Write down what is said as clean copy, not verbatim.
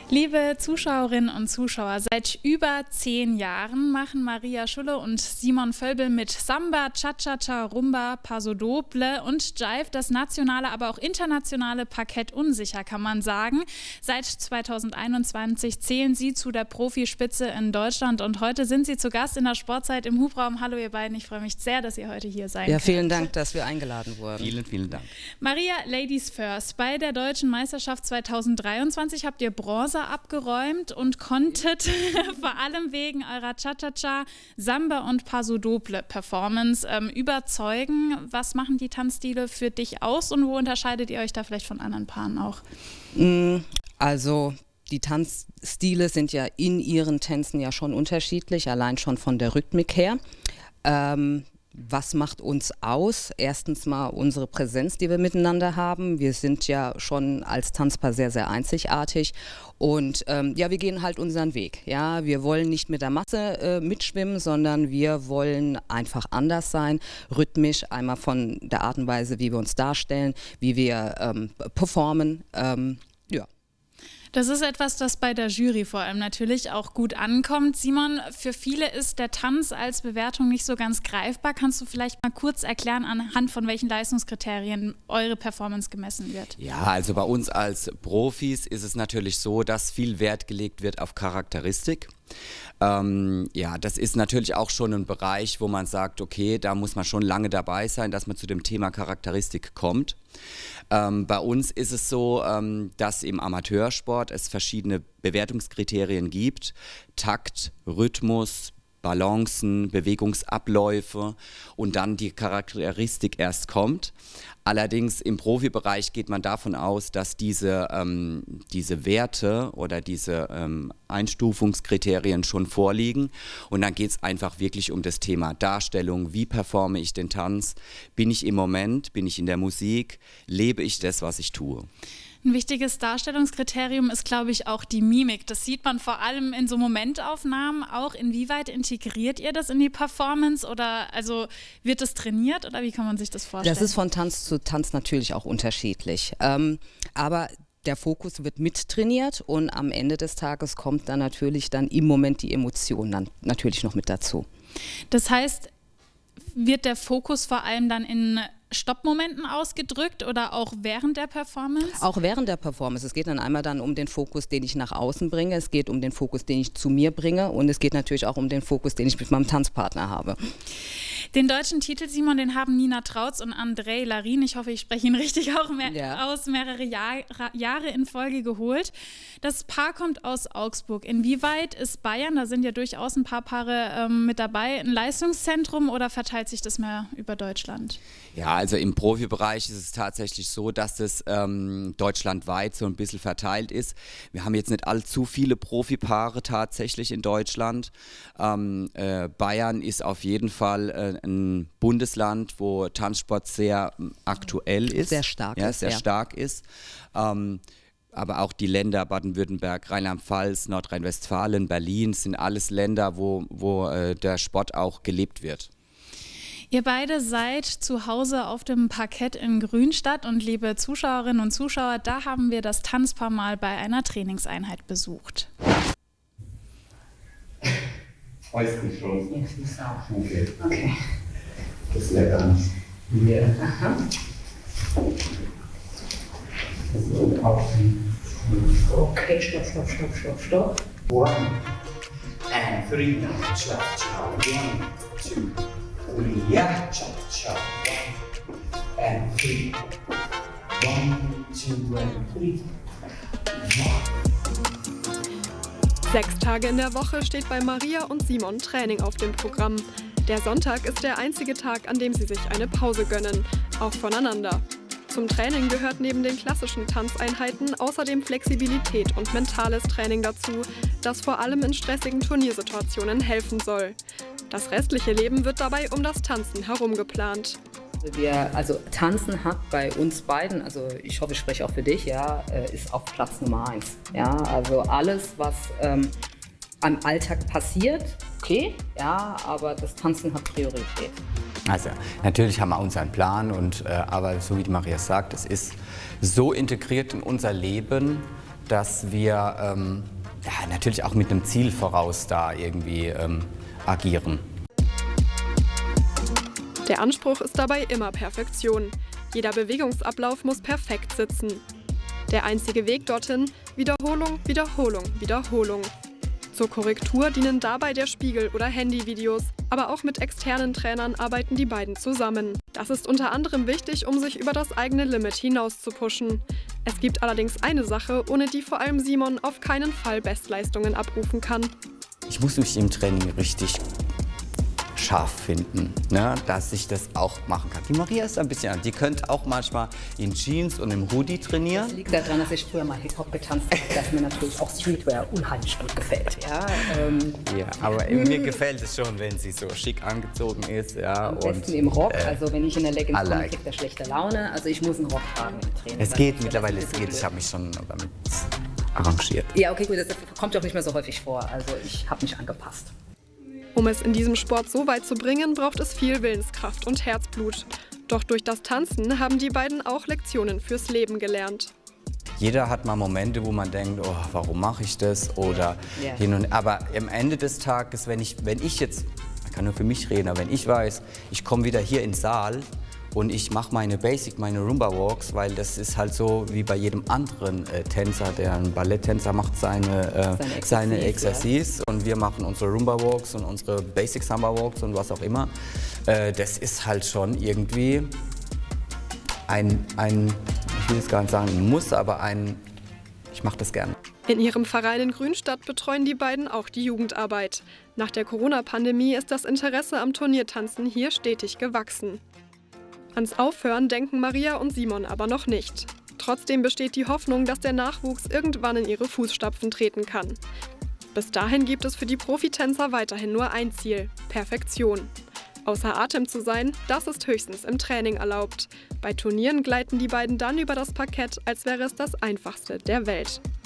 Liebe Zuschauerinnen und Zuschauer, seit über 10 Jahren machen Maria Schulle und Simon Völbel mit Samba, Cha-Cha-Cha, Rumba, Paso Doble und Jive das nationale, aber auch internationale Parkett unsicher, kann man sagen. Seit 2021 zählen sie zu der Profispitze in Deutschland und heute sind sie zu Gast in der Sportzeit im Hubraum. Hallo ihr beiden, ich freue mich sehr, dass ihr heute hier seid. Ja, vielen Dank, dass wir eingeladen wurden. Vielen Dank. Maria, Ladies First. Bei der Deutschen Meisterschaft 2023 habt ihr Bronze abgeräumt und konntet vor allem wegen eurer Cha-Cha-Cha, Samba und Paso Doble Performance überzeugen. Was machen die Tanzstile für dich aus und wo unterscheidet ihr euch da vielleicht von anderen Paaren auch? Also die Tanzstile sind ja in ihren Tänzen ja schon unterschiedlich, allein schon von der Rhythmik her. Was macht uns aus? Erstens mal unsere Präsenz, die wir miteinander haben. Wir sind ja schon als Tanzpaar sehr, sehr einzigartig und ja, wir gehen halt unseren Weg. Ja, wir wollen nicht mit der Masse mitschwimmen, sondern wir wollen einfach anders sein, rhythmisch, einmal von der Art und Weise, wie wir uns darstellen, wie wir performen. Ja. Das ist etwas, das bei der Jury vor allem natürlich auch gut ankommt. Simon, für viele ist der Tanz als Bewertung nicht so ganz greifbar. Kannst du vielleicht mal kurz erklären, anhand von welchen Leistungskriterien eure Performance gemessen wird? Ja, also bei uns als Profis ist es natürlich so, dass viel Wert gelegt wird auf Charakteristik. Ja, das ist natürlich auch schon ein Bereich, wo man sagt, okay, da muss man schon lange dabei sein, dass man zu dem Thema Charakteristik kommt. Bei uns ist es so, dass im Amateursport es verschiedene Bewertungskriterien gibt. Takt, Rhythmus, Balancen, Bewegungsabläufe und dann die Charakteristik erst kommt. Allerdings im Profibereich geht man davon aus, dass diese Werte oder diese Einstufungskriterien schon vorliegen und dann geht es einfach wirklich um das Thema Darstellung, wie performe ich den Tanz, bin ich im Moment, bin ich in der Musik, lebe ich das, was ich tue. Ein wichtiges Darstellungskriterium ist, glaube ich, auch die Mimik. Das sieht man vor allem in so Momentaufnahmen auch. Inwieweit integriert ihr das in die Performance oder also wird das trainiert oder wie kann man sich das vorstellen? Das ist von Tanz zu Tanz natürlich auch unterschiedlich. Aber der Fokus wird mittrainiert und am Ende des Tages kommt dann natürlich dann im Moment die Emotion dann natürlich noch mit dazu. Das heißt, wird der Fokus vor allem dann in Stoppmomenten ausgedrückt oder auch während der Performance? Auch während der Performance. Es geht dann einmal dann um den Fokus, den ich nach außen bringe. Es geht um den Fokus, den ich zu mir bringe. Und es geht natürlich auch um den Fokus, den ich mit meinem Tanzpartner habe. Den deutschen Titel, Simon, den haben Nina Trautz und Andrei Larin, ich hoffe, ich spreche ihn richtig auch aus, mehrere Jahre in Folge geholt. Das Paar kommt aus Augsburg. Inwieweit ist Bayern, da sind ja durchaus ein paar Paare mit dabei, ein Leistungszentrum oder verteilt sich das mehr über Deutschland? Ja, also im Profibereich ist es tatsächlich so, dass das deutschlandweit so ein bisschen verteilt ist. Wir haben jetzt nicht allzu viele Profipaare tatsächlich in Deutschland. Bayern ist auf jeden Fall ein Bundesland, wo Tanzsport sehr aktuell ist. Sehr stark ist. Sehr stark ist. Aber auch die Länder Baden-Württemberg, Rheinland-Pfalz, Nordrhein-Westfalen, Berlin sind alles Länder, wo der Sport auch gelebt wird. Ihr beide seid zu Hause auf dem Parkett in Grünstadt und liebe Zuschauerinnen und Zuschauer, da haben wir das Tanzpaar mal bei einer Trainingseinheit besucht. Weißt du schon? Ja, ich auch. Okay. Das lernt an. Ja. Aha. So, aufnehmen. Okay, stopp. 1 and 3. Cha-cha. 1, 2, 3. Ja, cha-cha. 1 and 3. 1, 2 and 3. 6 Tage in der Woche steht bei Maria und Simon Training auf dem Programm. Der Sonntag ist der einzige Tag, an dem sie sich eine Pause gönnen, auch voneinander. Zum Training gehört neben den klassischen Tanzeinheiten außerdem Flexibilität und mentales Training dazu, das vor allem in stressigen Turniersituationen helfen soll. Das restliche Leben wird dabei um das Tanzen herum geplant. Also Tanzen hat bei uns beiden, also ich hoffe, ich spreche auch für dich, ja, ist auf Platz Nummer 1. Ja, also alles, was am Alltag passiert, okay, ja, aber das Tanzen hat Priorität. Also natürlich haben wir unseren Plan, aber so wie die Maria sagt, es ist so integriert in unser Leben, dass wir natürlich auch mit einem Ziel voraus da irgendwie agieren. Der Anspruch ist dabei immer Perfektion. Jeder Bewegungsablauf muss perfekt sitzen. Der einzige Weg dorthin: Wiederholung, Wiederholung, Wiederholung. Zur Korrektur dienen dabei der Spiegel- oder Handyvideos, aber auch mit externen Trainern arbeiten die beiden zusammen. Das ist unter anderem wichtig, um sich über das eigene Limit hinaus zu pushen. Es gibt allerdings eine Sache, ohne die vor allem Simon auf keinen Fall Bestleistungen abrufen kann. Ich muss mich im Training richtig scharf finden, ne, dass ich das auch machen kann. Die Maria ist ein bisschen, die könnte auch manchmal in Jeans und im Hoodie trainieren. Das liegt daran, dass ich früher mal Hip-Hop getanzt habe, dass mir natürlich auch Streetwear unheimlich gut gefällt. Ja, ja, aber mir gefällt es schon, wenn sie so schick angezogen ist. Ja, am besten im Rock, also wenn ich in der Leggings komme, like. kriegt er schlechte Laune. Also ich muss einen Rock tragen im Training. Es geht mittlerweile, es geht. Ich habe mich schon damit arrangiert. Ja, okay, gut, das kommt ja auch nicht mehr so häufig vor. Also ich habe mich angepasst. Um es in diesem Sport so weit zu bringen, braucht es viel Willenskraft und Herzblut. Doch durch das Tanzen haben die beiden auch Lektionen fürs Leben gelernt. Jeder hat mal Momente, wo man denkt, oh, warum mache ich das? Oder hin und aber am Ende des Tages, wenn ich jetzt, ich kann nur für mich reden, aber wenn ich weiß, ich komme wieder hier in den Saal und ich mache meine Rumba-Walks, weil das ist halt so wie bei jedem anderen Tänzer, der ein Balletttänzer macht seine Exercise und wir machen unsere Rumba-Walks und unsere Basic-Samba-Walks und was auch immer. Das ist halt schon irgendwie ein ich will jetzt gar nicht sagen ein Muss, aber ich mache das gerne. In ihrem Verein in Grünstadt betreuen die beiden auch die Jugendarbeit. Nach der Corona-Pandemie ist das Interesse am Turniertanzen hier stetig gewachsen. Ans Aufhören denken Maria und Simon aber noch nicht. Trotzdem besteht die Hoffnung, dass der Nachwuchs irgendwann in ihre Fußstapfen treten kann. Bis dahin gibt es für die Profitänzer weiterhin nur ein Ziel: Perfektion. Außer Atem zu sein, das ist höchstens im Training erlaubt. Bei Turnieren gleiten die beiden dann über das Parkett, als wäre es das Einfachste der Welt.